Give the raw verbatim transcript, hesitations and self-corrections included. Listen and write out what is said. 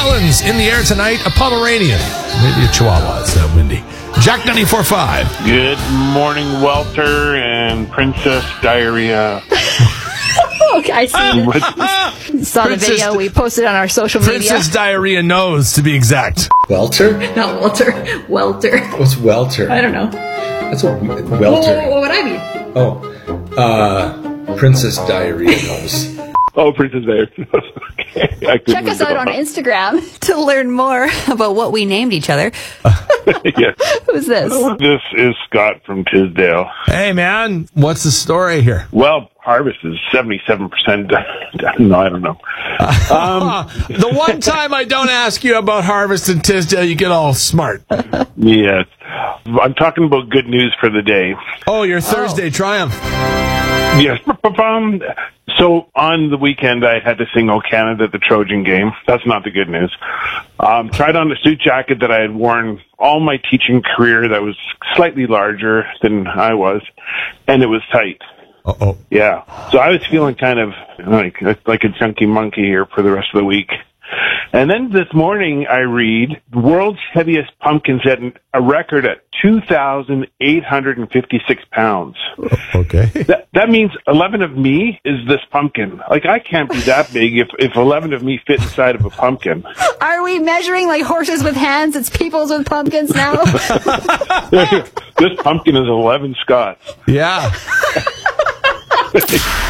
Orleans in the air tonight. A Pomeranian. Maybe a Chihuahua. It's that windy. Jack ninety-four point five. Good morning, Welter and Princess Diarrhea. Okay, I see the, saw the Princess, video we posted on our social media. Princess Diarrhea knows, to be exact. Welter? Not Walter. Welter. What's welter? I don't know. That's a welter. What, what would I mean? Oh, uh, Princess Diarrhea knows. Oh, Princess Diarrhea. Okay. I Check us out on Instagram to learn more about what we named each other. Yes. Who's this? This is Scott from Tisdale. Hey, man. What's the story here? Well, harvest is seventy-seven percent done. No, I don't know. Um, the one time I don't ask you about harvest in Tisdale, you get all smart. yes. I'm talking about good news for the day. Oh, your Thursday Oh. triumph. Yes. So on the weekend, I had to sing "O Canada" at the Trojan game. That's not the good news. Um, tried on a suit jacket that I had worn all my teaching career that was slightly larger than I was, and it was tight. Uh-oh. Yeah. So I was feeling kind of like like a junkie monkey here for the rest of the week. And then this morning I read the world's heaviest pumpkin set a record at two thousand eight hundred fifty-six pounds. Okay. That, that means eleven of me is this pumpkin. Like, I can't be that big if, if eleven of me fit inside of a pumpkin. Are we measuring like horses with hands? It's peoples with pumpkins now? This pumpkin is eleven Scots. Yeah.